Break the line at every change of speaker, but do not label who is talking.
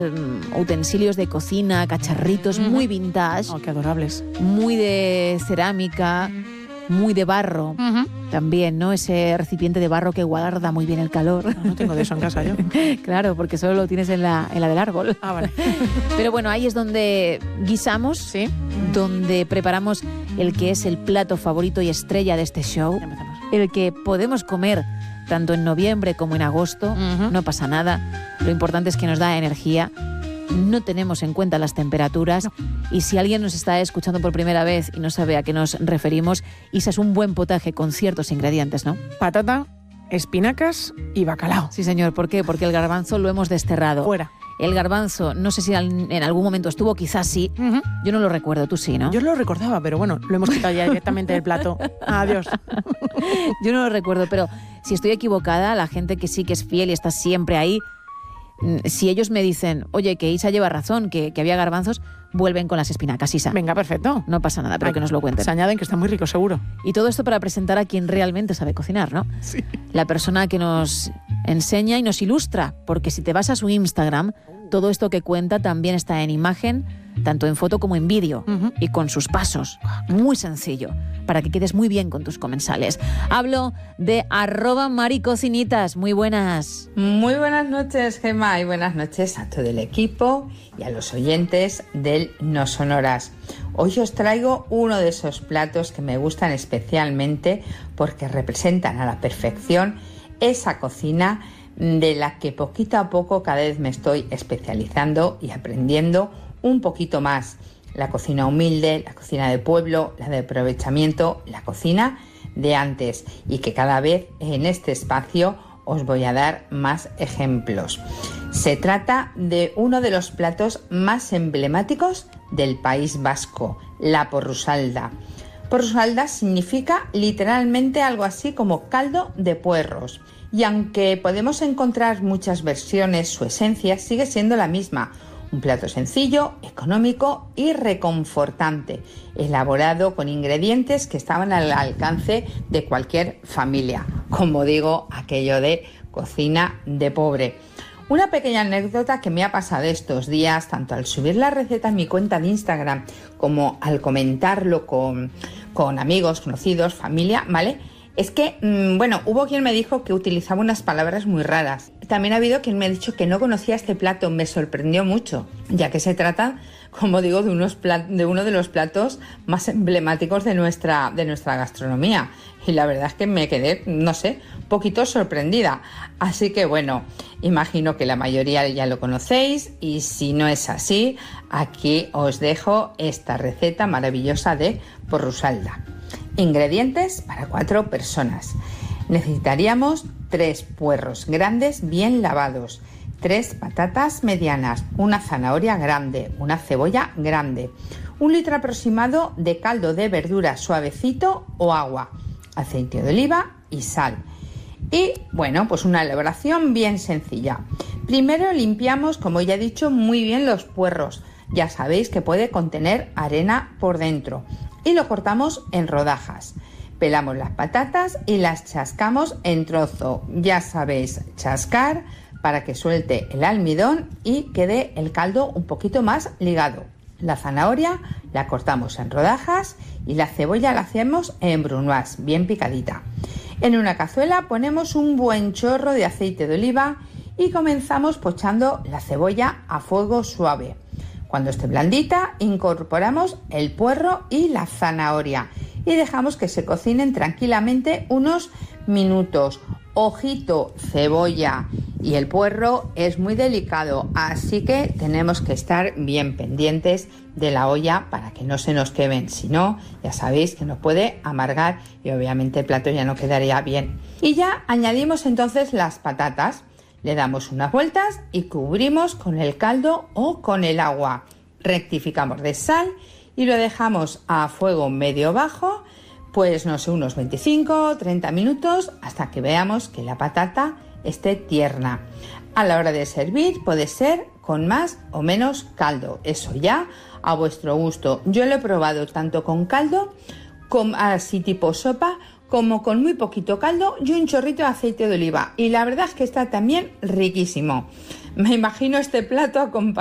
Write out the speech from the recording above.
utensilios de cocina, cacharritos muy vintage.
Oh, qué adorables.
Muy de cerámica, muy de barro. También, ¿no? Ese recipiente de barro que guarda muy bien el calor.
No tengo de eso en casa yo.
Claro, porque solo lo tienes en la del árbol.
Ah, vale.
Pero bueno, ahí es donde guisamos,
¿Sí?
donde preparamos el que es el plato favorito y estrella de este show,
Ya empezamos.
el que podemos comer tanto en noviembre como en agosto. No pasa nada. Lo importante es que nos da energía. No tenemos en cuenta las temperaturas. Y si alguien nos está escuchando por primera vez y no sabe a qué nos referimos, Isa, es un buen potaje con ciertos ingredientes, ¿no?
Patata, espinacas y bacalao.
Sí, señor. ¿Por qué? Porque el garbanzo lo hemos desterrado.
Fuera.
El garbanzo, no sé si en algún momento estuvo, quizás sí. Yo no lo recuerdo, tú sí, ¿no?
Yo lo recordaba, pero bueno, lo hemos quitado ya directamente del plato. Adiós.
Yo no lo recuerdo, pero si estoy equivocada, la gente que sí que es fiel y está siempre ahí, si ellos me dicen, oye, que Isa lleva razón, que había garbanzos, vuelven con las espinacas, Isa.
Venga, perfecto.
No pasa nada, pero
Ay,
que nos lo cuenten.
Se añaden que está muy rico, seguro.
Y todo esto para presentar a quien realmente sabe cocinar, ¿no?
Sí.
La persona que nos enseña y nos ilustra, porque si te vas a su Instagram, todo esto que cuenta también está en imagen, tanto en foto como en vídeo, y con sus pasos. Muy sencillo, para que quedes muy bien con tus comensales. Hablo de @maricocinitas. Muy buenas.
Muy buenas noches, Gemma, y buenas noches a todo el equipo y a los oyentes del No Sonoras. Hoy os traigo uno de esos platos que me gustan especialmente porque representan a la perfección esa cocina de la que poquito a poco cada vez me estoy especializando y aprendiendo un poquito más. La cocina humilde, la cocina de pueblo, la de aprovechamiento, la cocina de antes, y que cada vez en este espacio os voy a dar más ejemplos. Se trata de uno de los platos más emblemáticos del País Vasco, la porrusalda. Porrusalda significa literalmente algo así como caldo de puerros. Y aunque podemos encontrar muchas versiones, su esencia sigue siendo la misma. Un plato sencillo, económico y reconfortante, elaborado con ingredientes que estaban al alcance de cualquier familia. Como digo, aquello de cocina de pobre. Una pequeña anécdota que me ha pasado estos días, tanto al subir la receta en mi cuenta de Instagram como al comentarlo con amigos, conocidos, familia, ¿vale? Es que, hubo quien me dijo que utilizaba unas palabras muy raras. También ha habido quien me ha dicho que no conocía este plato. Me sorprendió mucho, ya que se trata, como digo, de uno de los platos más emblemáticos de nuestra gastronomía. Y la verdad es que me quedé, no sé, un poquito sorprendida. Así que bueno, imagino que la mayoría ya lo conocéis, y si no es así, aquí os dejo esta receta maravillosa de porrusalda. Ingredientes para 4 personas. Necesitaríamos 3 puerros grandes bien lavados, 3 patatas medianas, una zanahoria grande, una cebolla grande, 1 litro aproximado de caldo de verdura suavecito o agua, aceite de oliva y sal. Y bueno, pues una elaboración bien sencilla. Primero limpiamos, como ya he dicho, muy bien los puerros. Ya sabéis que puede contener arena por dentro. Y lo cortamos en rodajas. Pelamos las patatas y las chascamos en trozo. Ya sabéis, chascar para que suelte el almidón y quede el caldo un poquito más ligado. La zanahoria la cortamos en rodajas y la cebolla la hacemos en brunoise, bien picadita. En una cazuela ponemos un buen chorro de aceite de oliva y comenzamos pochando la cebolla a fuego suave. Cuando esté blandita, incorporamos el puerro y la zanahoria y dejamos que se cocinen tranquilamente unos minutos. Ojito, cebolla y el puerro es muy delicado, así que tenemos que estar bien pendientes de la olla para que no se nos quemen. Si no, ya sabéis que nos puede amargar y obviamente el plato ya no quedaría bien. Y ya añadimos entonces las patatas. Le damos unas vueltas y cubrimos con el caldo o con el agua. Rectificamos de sal y lo dejamos a fuego medio bajo, pues no sé, unos 25-30 minutos hasta que veamos que la patata esté tierna. A la hora de servir puede ser con más o menos caldo, eso ya a vuestro gusto. Yo lo he probado tanto con caldo, así tipo sopa, como con muy poquito caldo y un chorrito de aceite de oliva, y la verdad es que está también riquísimo. Me imagino este plato acompañado